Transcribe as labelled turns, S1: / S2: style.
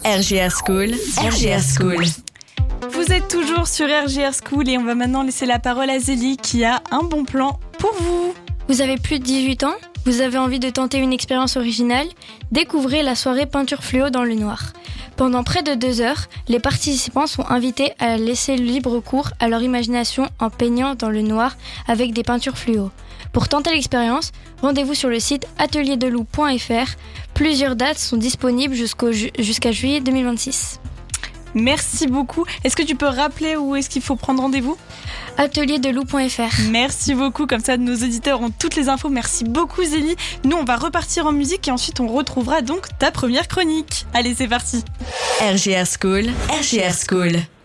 S1: RGR School, RGR School.
S2: Vous êtes toujours sur RGR School et on va maintenant laisser la parole à Zélie qui a un bon plan pour vous.
S3: Vous avez plus de 18 ans ? Vous avez envie de tenter une expérience originale ? Découvrez la soirée peinture fluo dans le noir. Pendant près de 2 heures, les participants sont invités à laisser libre cours à leur imagination en peignant dans le noir avec des peintures fluo. Pour tenter l'expérience, rendez-vous sur le site atelierdelou.fr. Plusieurs dates sont disponibles jusqu'à juillet 2026.
S2: Merci beaucoup. Est-ce que tu peux rappeler où est-ce qu'il faut prendre rendez-vous ?
S3: atelierdelou.fr.
S2: Merci beaucoup, comme ça nos auditeurs ont toutes les infos. Merci beaucoup Zélie. Nous on va repartir en musique et ensuite on retrouvera donc ta première chronique. Allez, c'est parti.
S1: RGR School, RGR School.